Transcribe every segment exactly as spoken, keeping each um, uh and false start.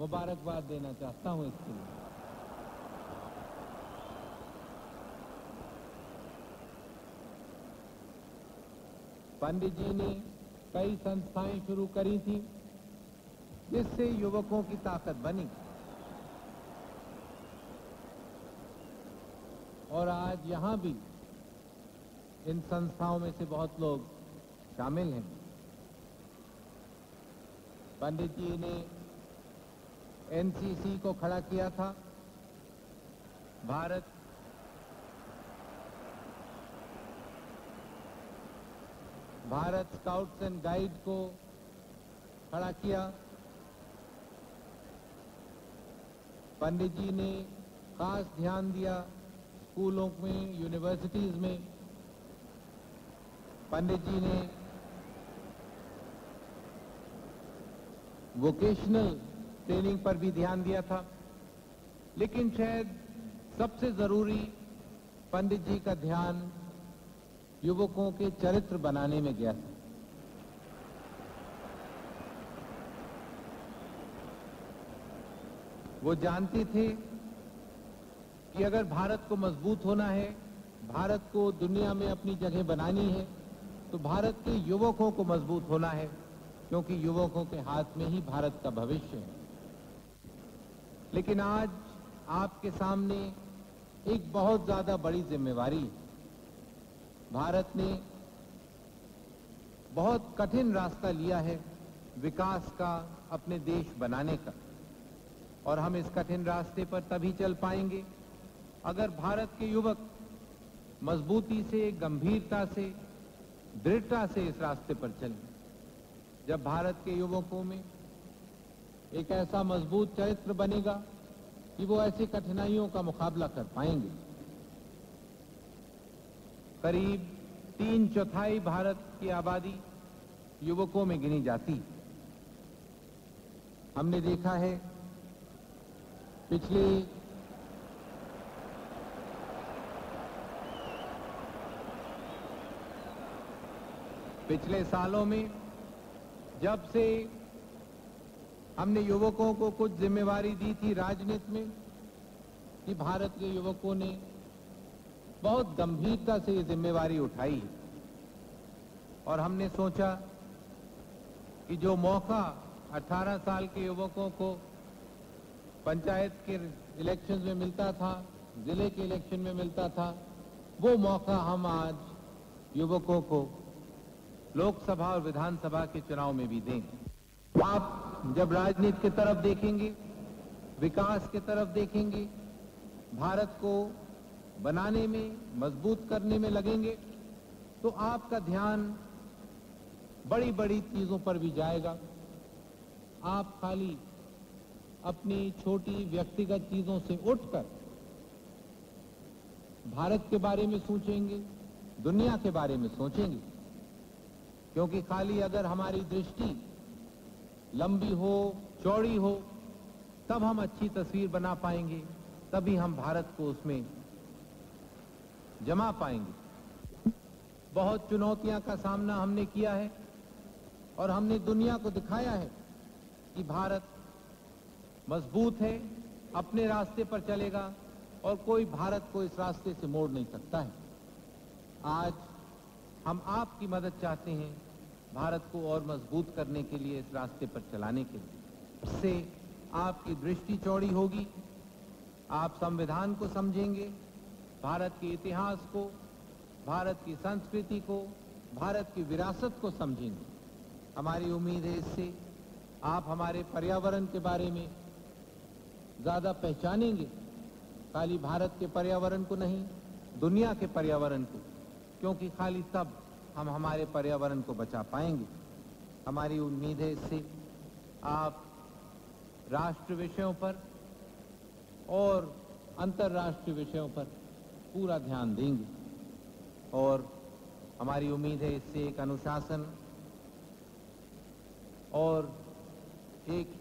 मुबारकबाद देना चाहता हूं इसके लिए। पंडित जी ने कई संस्थाएं शुरू करी थी जिससे युवकों की ताकत बनी, और आज यहां भी इन संस्थाओं में से बहुत लोग शामिल हैं। पंडित जी ने एनसीसी को खड़ा किया था, Bharat Bharat scouts and guide को खड़ा किया। पंडित जी ने खास ध्यान दिया स्कूलों में, यूनिवर्सिटीज में। पंडित जी ने वोकेशनल ट्रेनिंग पर भी ध्यान दिया था, लेकिन शायद सबसे जरूरी पंडित जी का ध्यान युवकों के चरित्र बनाने में गया था। वो जानते थे कि अगर भारत को मजबूत होना है, भारत को दुनिया में अपनी जगह बनानी है, तो भारत के युवकों को मजबूत होना है, क्योंकि युवकों के हाथ में ही भारत का भविष्य है। लेकिन आज आपके सामने एक बहुत ज्यादा बड़ी जिम्मेवारी है। भारत ने बहुत कठिन रास्ता लिया है विकास का, अपने देश बनाने का, और हम इस कठिन रास्ते पर तभी चल पाएंगे अगर भारत के युवक मजबूती से, गंभीरता से, दृढ़ता से इस रास्ते पर चलें। जब भारत के युवकों में एक ऐसा मजबूत चरित्र बनेगा कि वो ऐसी कठिनाइयों का मुकाबला कर पाएंगे। करीब तीन चौथाई भारत की आबादी युवकों में गिनी जाती। हमने देखा है पिछले पिछले सालों में जब से हमने युवकों को कुछ जिम्मेवारी दी थी राजनीति में, कि भारत के युवकों ने बहुत गंभीरता से ये जिम्मेवारी उठाई है, और हमने सोचा कि जो मौका अठारह साल के युवकों को पंचायत के इलेक्शन में मिलता था, जिले के इलेक्शन में मिलता था, वो मौका हम आज युवकों को लोकसभा और विधानसभा के चुनाव में भी दें। आप जब राजनीति की तरफ देखेंगे, विकास की तरफ देखेंगे, भारत को बनाने में, मजबूत करने में लगेंगे, तो आपका ध्यान बड़ी बड़ी चीजों पर भी जाएगा। आप खाली अपनी छोटी व्यक्तिगत चीजों से उठकर भारत के बारे में सोचेंगे, दुनिया के बारे में सोचेंगे, क्योंकि खाली अगर हमारी दृष्टि लंबी हो, चौड़ी हो, तब हम अच्छी तस्वीर बना पाएंगे, तभी हम भारत को उसमें जमा पाएंगे। बहुत चुनौतियां का सामना हमने किया है और हमने दुनिया को दिखाया है कि भारत मजबूत है, अपने रास्ते पर चलेगा और कोई भारत को इस रास्ते से मोड़ नहीं सकता है। आज हम आपकी मदद चाहते हैं भारत को और मजबूत करने के लिए, इस रास्ते पर चलाने के लिए। इससे आपकी दृष्टि चौड़ी होगी, आप संविधान को समझेंगे, भारत के इतिहास को, भारत की संस्कृति को, भारत की विरासत को समझेंगे। हमारी उम्मीद है इससे आप हमारे पर्यावरण के बारे में ज्यादा पहचानेंगे, खाली भारत के पर्यावरण को नहीं, दुनिया के पर्यावरण को, क्योंकि खाली तब हम हमारे पर्यावरण को बचा पाएंगे। हमारी उम्मीद है इससे आप राष्ट्र विषयों पर और अंतर्राष्ट्रीय विषयों पर पूरा ध्यान देंगे, और हमारी उम्मीद है इससे एक अनुशासन और एक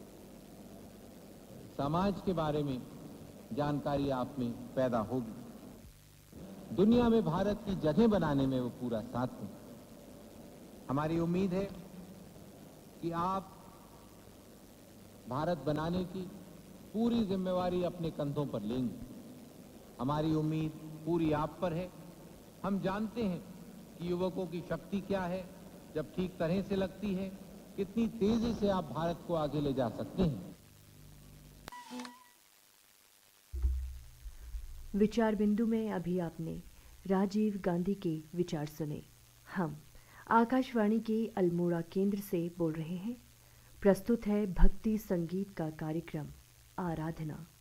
समाज के बारे में जानकारी आप में पैदा होगी। दुनिया में भारत की जगह बनाने में वो पूरा साथ दें। हमारी उम्मीद है कि आप भारत बनाने की पूरी जिम्मेवारी अपने कंधों पर लेंगे। हमारी उम्मीद पूरी आप पर है। हम जानते हैं कि युवकों की शक्ति क्या है, जब ठीक तरह से लगती है, कितनी तेजी से आप भारत को आगे ले जा सकते हैं। विचार बिंदु में अभी आपने राजीव गांधी के विचार सुने। हम आकाशवाणी के अल्मोड़ा केंद्र से बोल रहे हैं। प्रस्तुत है भक्ति संगीत का कार्यक्रम आराधना।